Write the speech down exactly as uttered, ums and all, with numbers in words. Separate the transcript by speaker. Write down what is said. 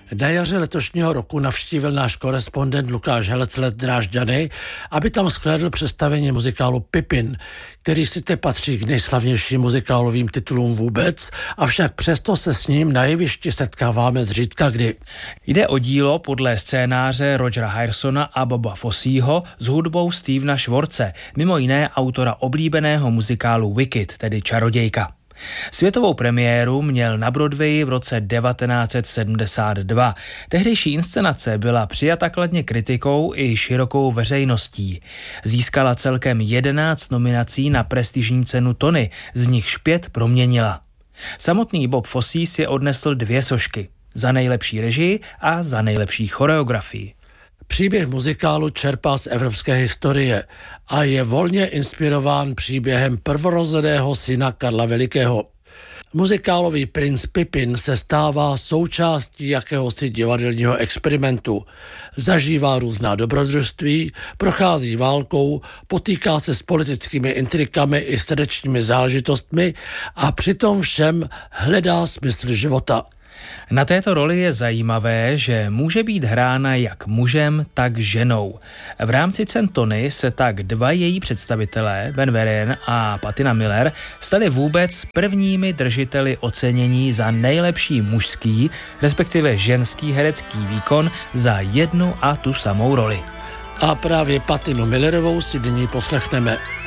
Speaker 1: Na jaře letošního roku navštívil náš korespondent Lukáš Heleclet Drážďany, aby tam shlédl představení muzikálu Pipin, který sice patří k nejslavnějším muzikálovým titulům vůbec, avšak přesto se s ním na jevišti setkáváme zřídka kdy.
Speaker 2: Jde o dílo podle scénáře Rogera Hairsona a Boba Fosseho s hudbou Stevena Schwartze, mimo jiné autora oblíbeného muzikálu Wicked, tedy Čarodějka. Světovou premiéru měl na Broadwayi v roce devatenáct set sedmdesát dva. Tehdejší inscenace byla přijata kladně kritikou i širokou veřejností. Získala celkem jedenáct nominací na prestižní cenu Tony, z nichž pět proměnila. Samotný Bob Fosse si odnesl dvě sošky. Za nejlepší režii a za nejlepší choreografii.
Speaker 1: Příběh muzikálu čerpá z evropské historie a je volně inspirován příběhem prvorozeného syna Karla Velikého. Muzikálový princ Pipin se stává součástí jakéhosi divadelního experimentu. Zažívá různá dobrodružství, prochází válkou, potýká se s politickými intrikami i srdečními záležitostmi a přitom všem hledá smysl života.
Speaker 2: Na této roli je zajímavé, že může být hrána jak mužem, tak ženou. V rámci cen Tony se tak dva její představitelé, Ben Vereen a Patina Miller, stali vůbec prvními držiteli ocenění za nejlepší mužský, respektive ženský herecký výkon za jednu a tu samou roli.
Speaker 1: A právě Patinu Millerovou si nyní poslechneme.